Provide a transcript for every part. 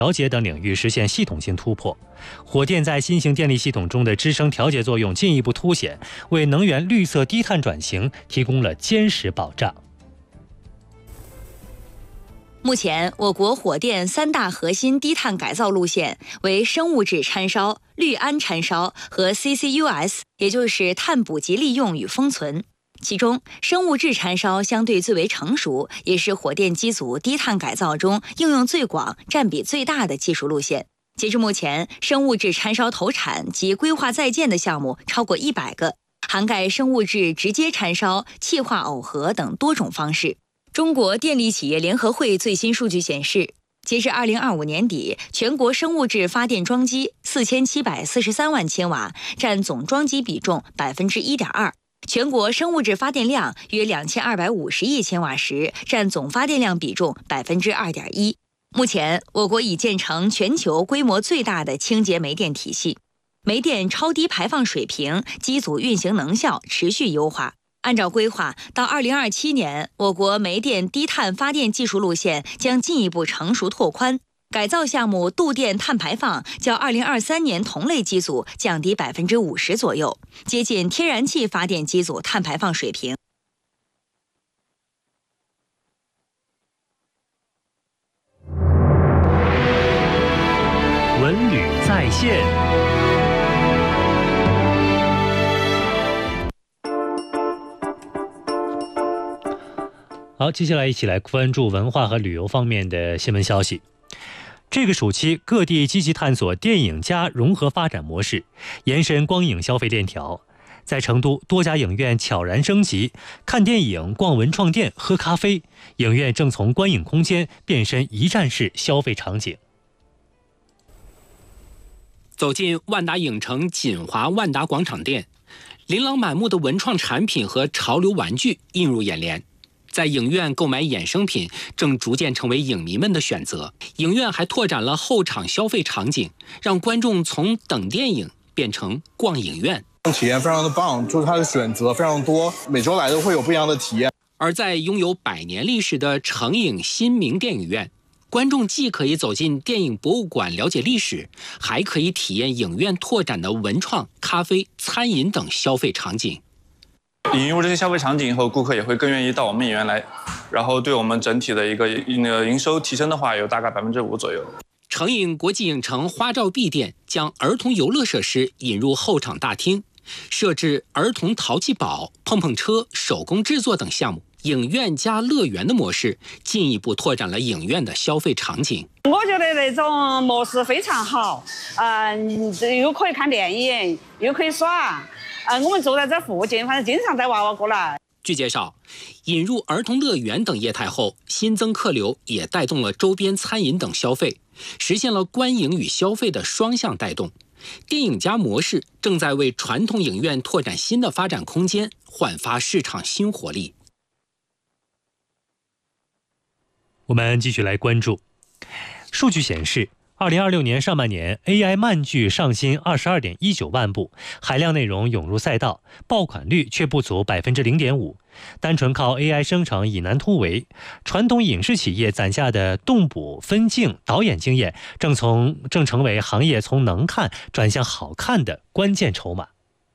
调节等领域实现系统性突破。火电在新型电力系统中的支撑调节作用进一步凸显，为能源绿色低碳转型提供了坚实保障。 目前，我国火电3大核心低碳改造路线为生物质掺烧、氯胺掺烧和 CCUS， 也就是碳捕集利用与封存。其中，生物质掺烧相对最为成熟，也是火电机组低碳改造中应用最广、占比最大的技术路线。截至目前，生物质掺烧投产及规划在建的项目超过100个，涵盖生物质直接掺烧、气化耦合等多种方式。中国电力企业联合会最新数据显示，截至2025年底，全国生物质发电装机4743万千瓦，占总装机比重1.2%。全国生物质发电量约2250亿千瓦时，占总发电量比重2.1%。目前，我国已建成全球规模最大的清洁煤电体系，煤电超低排放水平、机组运行能效持续优化。按照规划，到2027年，我国煤电低碳发电技术路线将进一步成熟拓宽。改造项目度电碳排放较2023年同类机组降低50%左右，接近天然气发电机组碳排放水平。 文旅在线。好，接下来一起来关注文化和旅游方面的新闻消息。这个暑期，各地积极探索电影加融合发展模式，延伸光影消费链条。在成都，多家影院悄然升级，看电影、逛文创店、喝咖啡，影院正从观影空间变身一站式消费场景。 走进万达影城锦华万达广场店，琳琅满目的文创产品和潮流玩具映入眼帘。在影院购买衍生品正逐渐成为影迷们的选择。影院还拓展了后场消费场景，让观众从等电影变成逛影院， 体验非常的棒，就是它的选择非常多，每周来都会有不一样的体验。 而在拥有100年历史的成影新明电影院，观众既可以走进电影博物馆了解历史，还可以体验影院拓展的文创、咖啡、餐饮等消费场景。 引入这些消费场景以后，顾客也会更愿意到我们影院来，然后对我们整体的一个营收提升的话，有大概5%左右。 成影国际影城花照 B 店将儿童游乐设施引入后场大厅，设置儿童淘气堡、碰碰车、手工制作等项目。影院加乐园的模式进一步拓展了影院的消费场景。 我觉得那种模式非常好，又可以看电影，又可以耍。我们住在这附近，反正经常带娃娃过来。 据介绍，引入儿童乐园等业态后，新增客流也带动了周边餐饮等消费，实现了观影与消费的双向带动。电影加模式正在为传统影院拓展新的发展空间，焕发市场新活力。 我们继续来关注，数据显示，2026年上半年 AI 漫剧上新22.19万部，海量内容涌入赛道，爆款率却不足0.5%。单纯靠 AI 生成已难突围，传统影视企业攒下的动捕、分镜、导演经验，正成为行业从能看转向好看的关键筹码。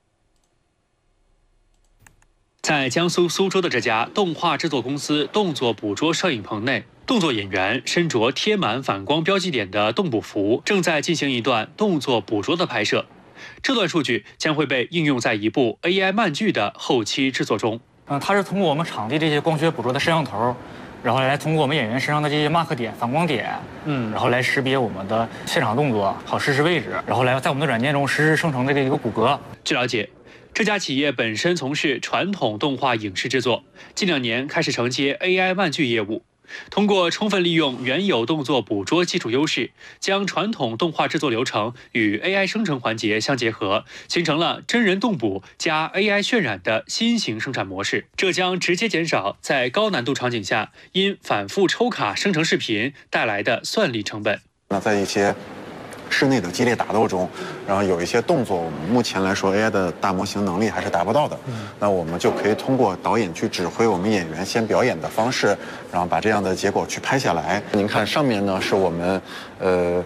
在江苏苏州的这家动画制作公司动作捕捉摄影棚内，动作演员身着贴满反光标记点的动捕服，正在进行一段动作捕捉的拍摄。这段数据将会被应用在一部 AI 漫剧的后期制作中。 它是通过我们场地这些光学捕捉的摄像头，然后来通过我们演员身上的这些 mark 点、反光点，然后来识别我们的现场动作，好实时位置，然后来在我们的软件中实时生成这个一个骨骼。 据了解，这家企业本身从事传统动画影视制作，近2年开始承接 AI 漫剧业务。通过充分利用原有动作捕捉基础优势，将传统动画制作流程与 AI 生成环节相结合，形成了真人动捕加 AI 渲染的新型生产模式。这将直接减少在高难度场景下因反复抽卡生成视频带来的算力成本。 那在一些室内的激烈打斗中，然后有一些动作，我们目前来说 AI 的大模型能力还是达不到的。那我们就可以通过导演去指挥我们演员先表演的方式，然后把这样的结果去拍下来。您看上面呢是我们